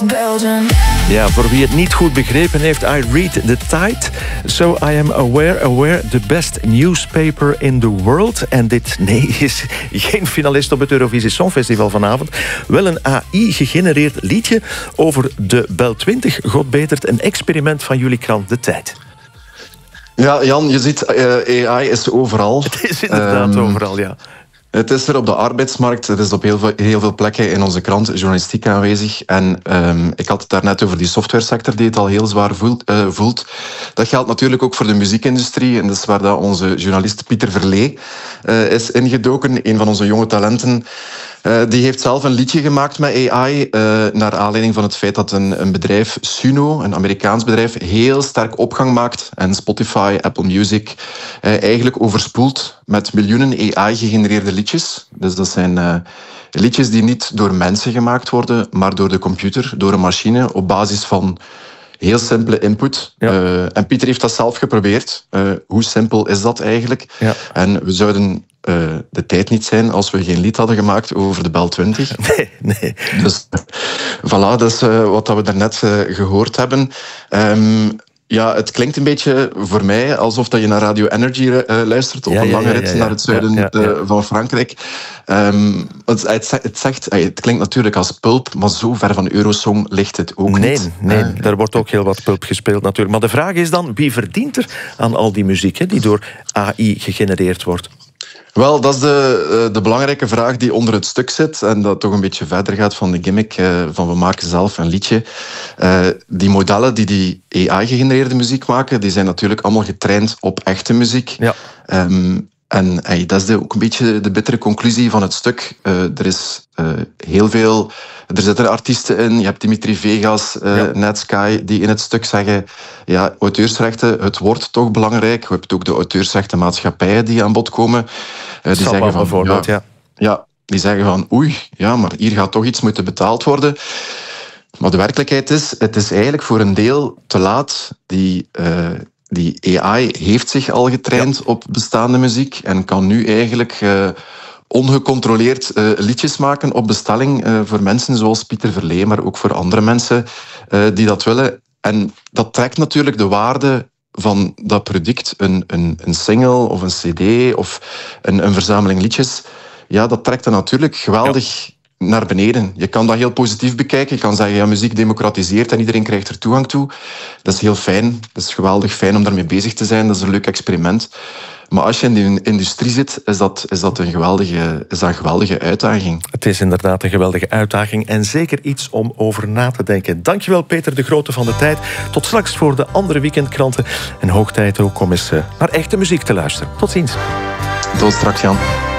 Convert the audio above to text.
Belgium. Ja, voor wie het niet goed begrepen heeft, I read the tide. So I am aware, the best newspaper in the world. En dit, nee, is geen finalist op het Eurovisie Songfestival vanavond. Wel een AI-gegenereerd liedje over de Bel 20. God betert, een experiment van jullie krant De Tijd. Ja, Jan, je ziet, AI is overal. Het is inderdaad overal, ja. Het is er op de arbeidsmarkt, het is op heel veel plekken in onze krant journalistiek aanwezig. En ik had het daarnet over die softwaresector die het al heel zwaar voelt. Dat geldt natuurlijk ook voor de muziekindustrie. En dat is waar dat onze journalist Pieter Verlee is ingedoken, een van onze jonge talenten. Die heeft zelf een liedje gemaakt met AI, naar aanleiding van het feit dat een bedrijf, Suno, een Amerikaans bedrijf, heel sterk opgang maakt en Spotify, Apple Music eigenlijk overspoelt met miljoenen AI-gegenereerde liedjes. Dus dat zijn liedjes die niet door mensen gemaakt worden, maar door de computer, door een machine, op basis van heel simpele input. Ja. En Pieter heeft dat zelf geprobeerd. Hoe simpel is dat eigenlijk? Ja. En we zouden de tijd niet zijn als we geen lied hadden gemaakt over de Bel 20. Nee. Dus voilà, dat is wat we daarnet gehoord hebben. Ja, het klinkt een beetje voor mij alsof dat je naar Radio Energy luistert op een lange rit naar het zuiden van Frankrijk. Het klinkt natuurlijk als pulp, maar zo ver van Eurosong ligt het ook niet. Nee, daar wordt ook heel wat pulp gespeeld natuurlijk. Maar de vraag is dan, wie verdient er aan al die muziek die door AI gegenereerd wordt? Wel, dat is de belangrijke vraag die onder het stuk zit en dat toch een beetje verder gaat van de gimmick van we maken zelf een liedje. Die modellen die AI-gegenereerde muziek maken, die zijn natuurlijk allemaal getraind op echte muziek. Ja. En dat is ook een beetje de bittere conclusie van het stuk. Er is heel veel... Er zitten artiesten in. Je hebt Dimitri Vegas, Netsky, die in het stuk zeggen... Ja, auteursrechten, het wordt toch belangrijk. Je hebt ook de auteursrechtenmaatschappijen die aan bod komen. Die zeggen van... bijvoorbeeld, ja, die zeggen van... Oei, ja, maar hier gaat toch iets moeten betaald worden. Maar de werkelijkheid is... Het is eigenlijk voor een deel te laat. Die AI heeft zich al getraind op bestaande muziek en kan nu eigenlijk ongecontroleerd liedjes maken op bestelling voor mensen zoals Pieter Verlee, maar ook voor andere mensen die dat willen. En dat trekt natuurlijk de waarde van dat product, een single of een cd of een verzameling liedjes. Ja, dat trekt er natuurlijk geweldig naar beneden. Je kan dat heel positief bekijken. Je kan zeggen, ja, muziek democratiseert en iedereen krijgt er toegang toe. Dat is heel fijn. Dat is geweldig fijn om daarmee bezig te zijn. Dat is een leuk experiment. Maar als je in die industrie zit, is dat een geweldige uitdaging. Het is inderdaad een geweldige uitdaging en zeker iets om over na te denken. Dankjewel Peter de Grote van De Tijd. Tot straks voor de andere weekendkranten. En hoog tijd ook om eens naar echte muziek te luisteren. Tot ziens. Tot straks, Jan.